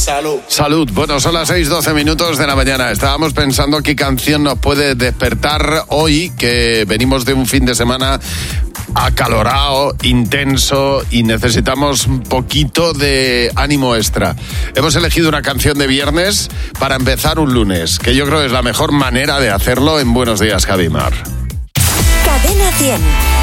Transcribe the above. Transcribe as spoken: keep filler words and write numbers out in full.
Salud. Salud. Bueno, son las seis doce minutos de la mañana. Estábamos pensando qué canción nos puede despertar hoy, que venimos de un fin de semana acalorado, intenso y necesitamos un poquito de ánimo extra. Hemos elegido una canción de viernes para empezar un lunes, que yo creo que es la mejor manera de hacerlo en Buenos Días, Javi Mar. Cadena cien.